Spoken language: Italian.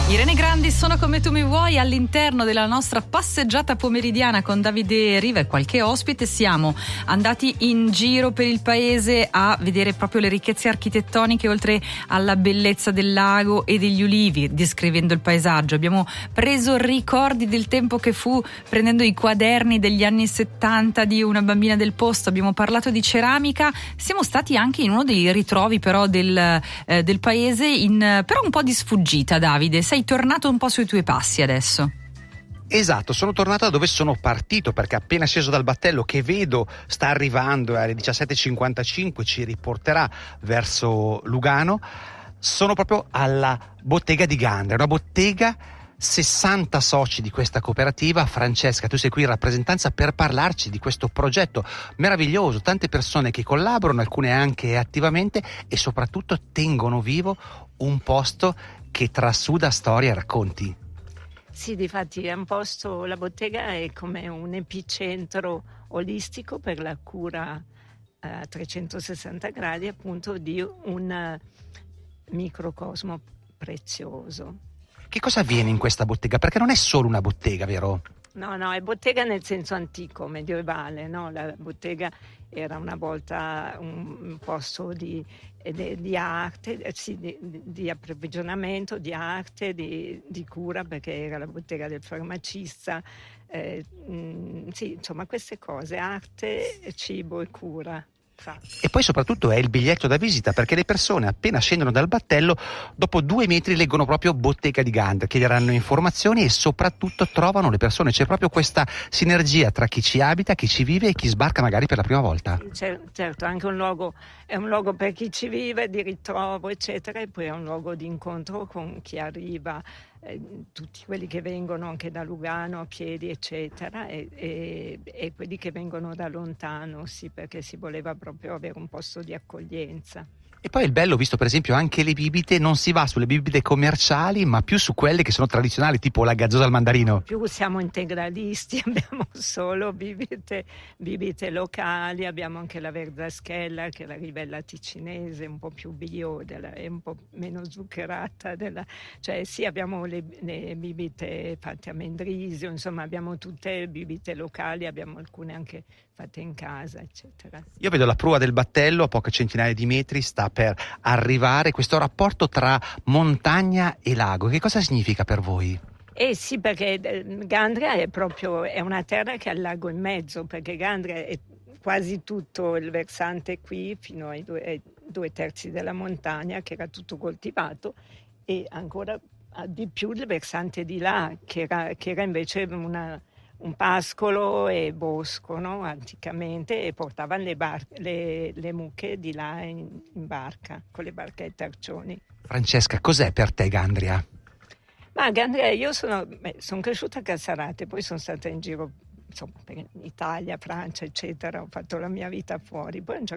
Irene Grandi, Sono come tu mi vuoi, all'interno della nostra passeggiata pomeridiana con Davide Riva e qualche ospite. Siamo andati in giro per il paese a vedere proprio le ricchezze architettoniche, oltre alla bellezza del lago e degli ulivi, descrivendo il paesaggio. Abbiamo preso ricordi del tempo che fu, prendendo i quaderni degli anni 70 di una bambina del posto. Abbiamo parlato di ceramica. Siamo stati anche in uno dei ritrovi però del paese, però un po' di sfuggita. Davide, sei tornato un po' sui tuoi passi adesso. Esatto, sono tornato da dove sono partito, perché appena sceso dal battello, che vedo sta arrivando alle 17:55, ci riporterà verso Lugano, sono proprio alla bottega di Gandria, una bottega, 60 soci di questa cooperativa. Francesca, tu sei qui in rappresentanza per parlarci di questo progetto meraviglioso, tante persone che collaborano, alcune anche attivamente, e soprattutto tengono vivo un posto che trasuda storia e racconti. Sì, difatti è un posto, la bottega è come un epicentro olistico per la cura a 360 gradi appunto di un microcosmo prezioso. Che cosa avviene in questa bottega? Perché non è solo una bottega, vero? No, è bottega nel senso antico, medievale, no? La bottega era una volta un posto di arte, sì, di approvvigionamento, di arte, di cura, perché era la bottega del farmacista, sì, insomma queste cose, arte, cibo e cura. E poi soprattutto è il biglietto da visita, perché le persone appena scendono dal battello, dopo 2 metri leggono proprio bottega di Gandria, chiederanno informazioni e soprattutto trovano le persone. C'è proprio questa sinergia tra chi ci abita, chi ci vive e chi sbarca magari per la prima volta. Certo, anche è un luogo per chi ci vive, di ritrovo eccetera, e poi è un luogo di incontro con chi arriva, tutti quelli che vengono anche da Lugano a piedi eccetera, e quelli che vengono da lontano, sì, perché si voleva proprio avere un posto di accoglienza. E poi il bello, visto per esempio anche le bibite, non si va sulle bibite commerciali ma più su quelle che sono tradizionali, tipo la gazzosa al mandarino. Più siamo integralisti, abbiamo solo bibite locali, abbiamo anche la Verdaschella, che è la rivella ticinese, un po' più bio, è un po' meno zuccherata, cioè sì, abbiamo le bibite fatte a Mendrisio, insomma abbiamo tutte bibite locali, abbiamo alcune anche fatte in casa eccetera. Io vedo la prua del battello a poche centinaia di metri, sta per arrivare questo rapporto tra montagna e lago. Che cosa significa per voi? Sì, perché Gandria è una terra che ha il lago in mezzo, perché Gandria è quasi tutto il versante qui fino ai 2/3 della montagna, che era tutto coltivato, e ancora di più il versante di là, che era invece un pascolo e bosco, no? Anticamente, e portavano le mucche di là in barca, con le barchette arcioni. Francesca, cos'è per te Gandria? Ma Gandria, io sono cresciuta a Cassarate, poi sono stata in giro, insomma, per Italia, Francia, eccetera, ho fatto la mia vita fuori. Poi a un certo